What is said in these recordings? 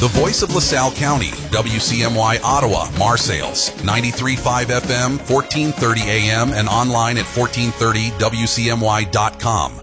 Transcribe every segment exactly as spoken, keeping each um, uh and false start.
The voice of LaSalle County, W C M Y Ottawa, Marseilles, ninety-three point five F M, fourteen thirty A M, and online at fourteen thirty W C M Y dot com.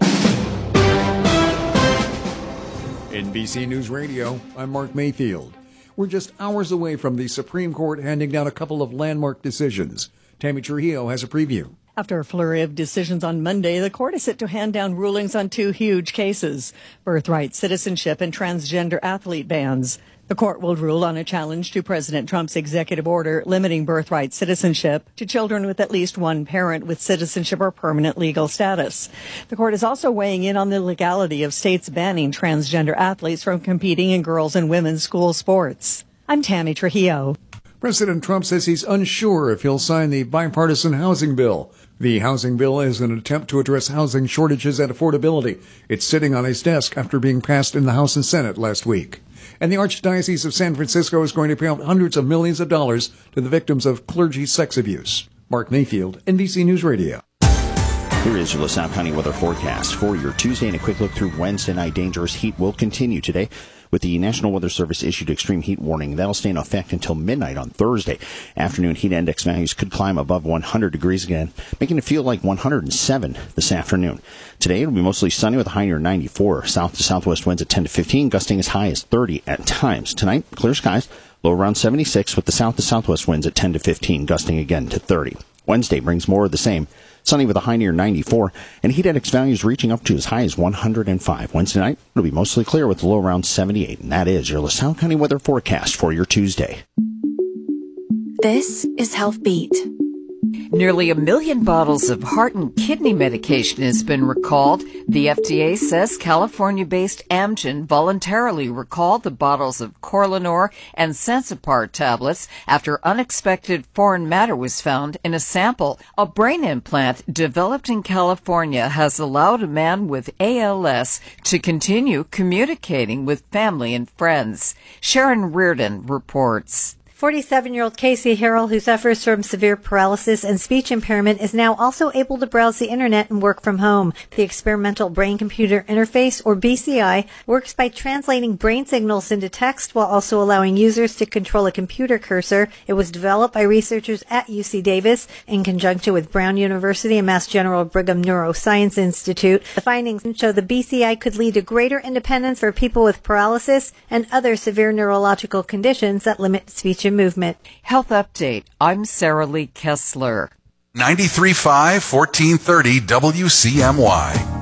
N B C News Radio, I'm Mark Mayfield. We're just hours away from the Supreme Court handing down a couple of landmark decisions. Tammy Trujillo has a preview. After a flurry of decisions on Monday, the court is set to hand down rulings on two huge cases: birthright citizenship and transgender athlete bans. The court will rule on a challenge to President Trump's executive order limiting birthright citizenship to children with at least one parent with citizenship or permanent legal status. The court is also weighing in on the legality of states banning transgender athletes from competing in girls' and women's school sports. I'm Tammy Trujillo. President Trump says he's unsure if he'll sign the bipartisan housing bill. The housing bill is an attempt to address housing shortages and affordability. It's sitting on his desk after being passed in the House and Senate last week. And the Archdiocese of San Francisco is going to pay out hundreds of millions of dollars to the victims of clergy sex abuse. Mark Mayfield, N B C News Radio. Here is your LaSalle County weather forecast for your Tuesday, and a quick look through Wednesday night. Dangerous heat will continue today, with the National Weather Service issued extreme heat warning. That'll stay in effect until midnight on Thursday. Afternoon heat index values could climb above one hundred degrees again, making it feel like one hundred seven this afternoon. Today it'll be mostly sunny with a high near ninety-four. South to southwest winds at ten to fifteen, gusting as high as thirty at times. Tonight, clear skies, low around seventy-six, with the south to southwest winds at ten to fifteen, gusting again to thirty. Wednesday brings more of the same. Sunny with a high near ninety-four, and heat index values reaching up to as high as one hundred five. Wednesday night, it'll be mostly clear with a low around seventy-eight. And that is your LaSalle County weather forecast for your Tuesday. This is Health Beat. Nearly a million bottles of heart and kidney medication has been recalled. The F D A says California-based Amgen voluntarily recalled the bottles of Corlinor and Sensipar tablets after unexpected foreign matter was found in a sample. A brain implant developed in California has allowed a man with A L S to continue communicating with family and friends. Sharon Reardon reports. forty-seven-year-old Casey Harrell, who suffers from severe paralysis and speech impairment, is now also able to browse the internet and work from home. The experimental brain-computer interface, or B C I, works by translating brain signals into text while also allowing users to control a computer cursor. It was developed by researchers at U C Davis in conjunction with Brown University and Mass General Brigham Neuroscience Institute. The findings show the B C I could lead to greater independence for people with paralysis and other severe neurological conditions that limit speech and movement. Health Update. I'm Sarah Lee Kessler. ninety-three point five, fourteen thirty W C M Y.